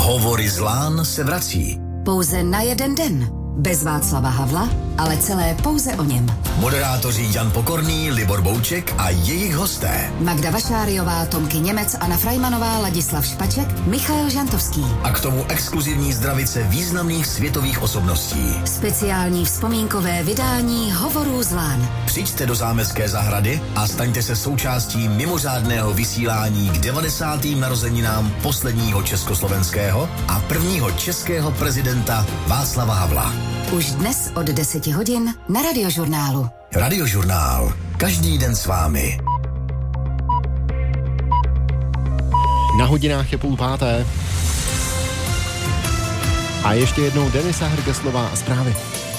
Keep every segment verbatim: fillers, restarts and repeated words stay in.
Hovory z Lán se vrací. Pouze na jeden den. Bez Václava Havla, ale celé pouze o něm. Moderátoři Jan Pokorný, Libor Bouček a jejich hosté. Magda Vašáriová, Tomky Němec, Anna Frajmanová, Ladislav Špaček, Michael Žantovský. A k tomu exkluzivní zdravice významných světových osobností. Speciální vzpomínkové vydání Hovorů z Lán. Přijďte do Zámecké zahrady a staňte se součástí mimořádného vysílání k devadesátým narozeninám posledního československého a prvního českého prezidenta Václava Havla. Už dnes od deseti hodin na Radiožurnálu. Radiožurnál. Každý den s vámi. Na hodinách je půl páté. A ještě jednou Denisa Hrgeslová a zprávy.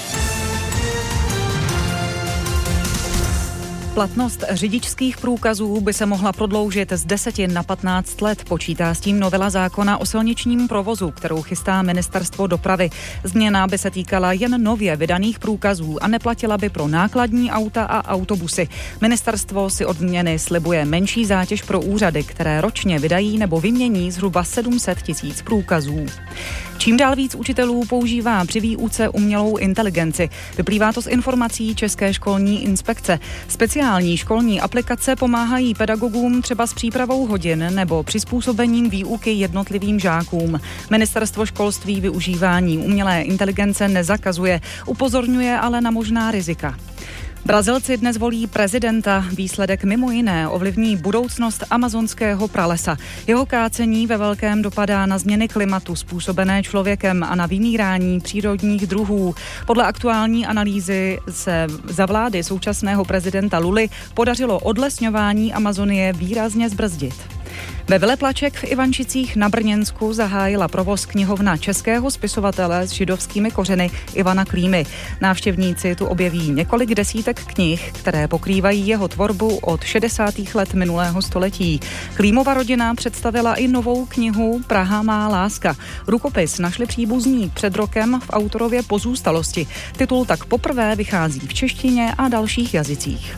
Platnost řidičských průkazů by se mohla prodloužit z deseti na patnáct let. Počítá s tím novela zákona o silničním provozu, kterou chystá Ministerstvo dopravy. Změna by se týkala jen nově vydaných průkazů a neplatila by pro nákladní auta a autobusy. Ministerstvo si od změny slibuje menší zátěž pro úřady, které ročně vydají nebo vymění zhruba sedm set tisíc průkazů. Čím dál víc učitelů používá při výuce umělou inteligenci. Vyplývá to z informací České školní inspekce. Speciální školní aplikace pomáhají pedagogům třeba s přípravou hodin nebo přizpůsobením výuky jednotlivým žákům. Ministerstvo školství využívání umělé inteligence nezakazuje, upozorňuje ale na možná rizika. Brazilci dnes volí prezidenta. Výsledek mimo jiné ovlivní budoucnost amazonského pralesa. Jeho kácení ve velkém dopadá na změny klimatu způsobené člověkem a na vymírání přírodních druhů. Podle aktuální analýzy se za vlády současného prezidenta Luly podařilo odlesňování Amazonie výrazně zbrzdit. Ve Veleplaček v Ivančicích na Brněnsku zahájila provoz knihovna českého spisovatele s židovskými kořeny Ivana Klímy. Návštěvníci tu objeví několik desítek knih, které pokrývají jeho tvorbu od šedesátých let minulého století. Klímova rodina představila i novou knihu Praha má láska. Rukopis našli příbuzní před rokem v autorově pozůstalosti. Titul tak poprvé vychází v češtině a dalších jazycích.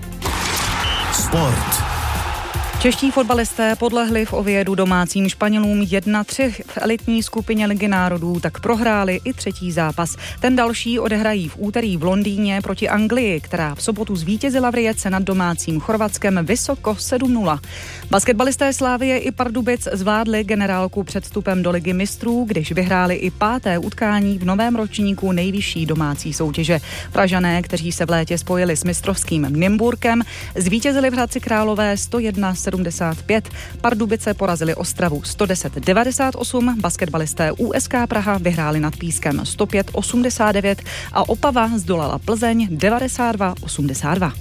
Sport. Čeští fotbalisté podlehli v Oviedu domácím Španělům jedna tři. V elitní skupině Ligy národů tak prohráli i třetí zápas. Ten další odehrají v úterý v Londýně proti Anglii, která v sobotu zvítězila v Rijece nad domácím Chorvatskem vysoko sedm nula. Basketbalisté Slavie i Pardubic zvládli generálku před vstupem do Ligy mistrů, když vyhráli i páté utkání v novém ročníku nejvyšší domácí soutěže. Pražané, kteří se v létě spojili s mistrovským Nymburkem, zvítězili v Hradci Králové sto jedna sedmdesát pět. Pardubice porazili Ostravu sto deset devadesát osm, basketbalisté U S K Praha vyhráli nad Pískem sto pět osmdesát devět a Opava zdolala Plzeň devadesát dva osmdesát dva.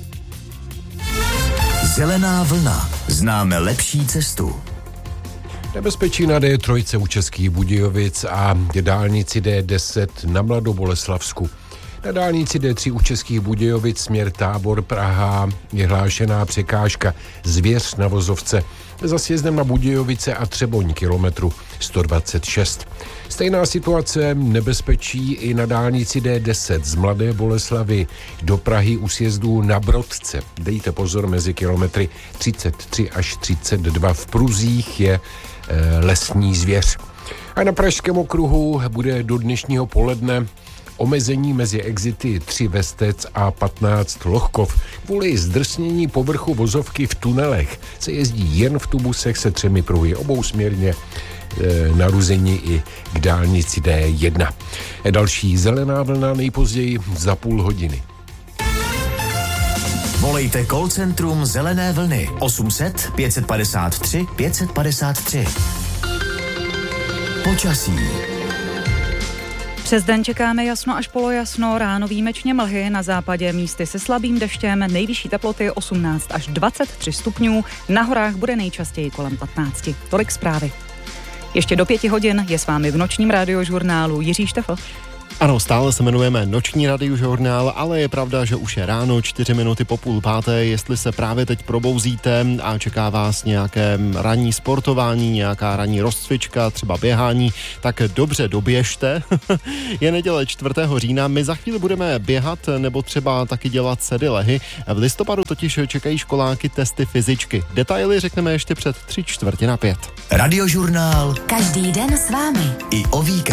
Zelená vlna. Známe lepší cestu. Nebezpečí na D tři u Českých Budějovic a dálnici D deset na Mladoboleslavsku. Na dálnici D tři u Českých Budějovic směr Tábor Praha je hlášená překážka Zvěř na vozovce za sjezdem na Budějovice a Třeboň kilometru sto dvacet šest. Stejná situace nebezpečí i na dálnici D deset z Mladé Boleslavy do Prahy u sjezdu na Brodce. Dejte pozor, mezi kilometry třicet tři až třicet dva v pruzích je e, lesní zvěř. A na Pražském okruhu bude do dnešního poledne omezení mezi exity tři Vestec a patnáct Lohkov. Kvůli zdrsnění povrchu vozovky v tunelech se jezdí jen v tubusech se třemi pruhy obousměrně e, naruzení i k dálnici D jedna. E, další zelená vlna nejpozději za půl hodiny. Volejte call centrum Zelené vlny osm set pět padesát tři pět padesát tři. Počasí. Přes den čekáme jasno až polojasno, ráno výjimečně mlhy, na západě místy se slabým deštěm, nejvyšší teploty osmnáct až dvacet tři stupňů, na horách bude nejčastěji kolem patnáct. Tolik zprávy. Ještě do pěti hodin je s vámi v nočním radiožurnálu Jiří Štefl. Ano, stále se jmenujeme Noční radiožurnál, ale je pravda, že už je ráno, čtyři minuty po půl páté. Jestli se právě teď probouzíte a čeká vás nějaké ranní sportování, nějaká ranní rozcvička, třeba běhání, tak dobře doběžte. Je neděle čtvrtého října, my za chvíli budeme běhat nebo třeba taky dělat sedy lehy. V listopadu totiž čekají školáky testy fyzičky. Detaily řekneme ještě před tři čtvrtě na pět. Radiožurnál Každý den s vámi. i o víkendu.